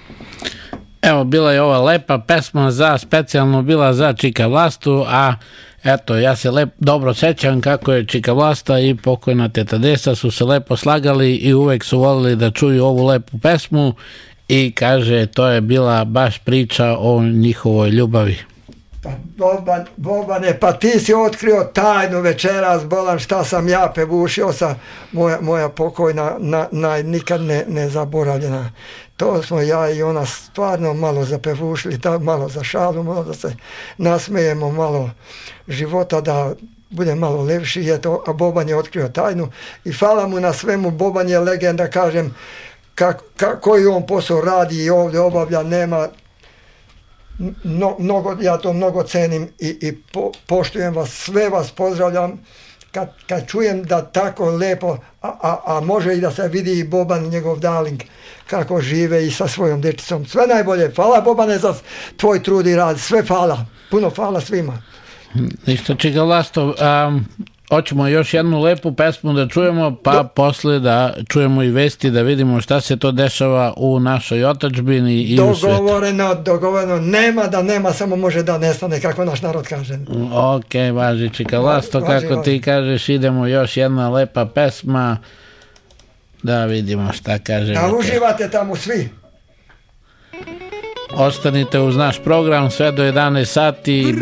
Evo, bila je ova lepa pesma specijalno bila za Čika Vlastu, a eto, ja se dobro sećam kako je Čika Vlasta i pokojna teta Desa su se lepo slagali i uvek su volili da čuju ovu lepu pesmu i kaže, to je bila baš priča o njihovoj ljubavi. Pa Bobane, pa ti si otkrio tajnu večeras, bolan, šta sam ja pevušio sa moja pokojna, nikad ne zaboravljena. To smo ja i ona stvarno malo zapevušili, malo za šalu, malo da se nasmejemo, malo života da bude malo lepši, a Boban je otkrio tajnu i hvala mu na svemu. Boban je legenda, kažem, koji on posao radi i ovdje obavlja, nema ja to mnogo cenim i poštujem vas, sve vas pozdravljam. Kad čujem da tako lepo, a može i da se vidi i Boban, njegov darling, kako žive i sa svojom dječicom. Sve najbolje. Hvala Bobane za tvoj trud i rad. Sve hvala. Puno hvala svima. Ništa, Čika Vlasto, hoćemo još jednu lepu pesmu da čujemo, pa posle da čujemo i vesti, da vidimo šta se to dešava u našoj otadžbini i u svijetu. Dogovoreno, nema da nema, samo može da nestane, kako naš narod kaže. Ok, važi Čika Vlasto, kako ti kažeš, idemo još jedna lepa pesma, da vidimo šta kaže. Da uživate tamo svi. Ostanite uz naš program sve do 11 sati.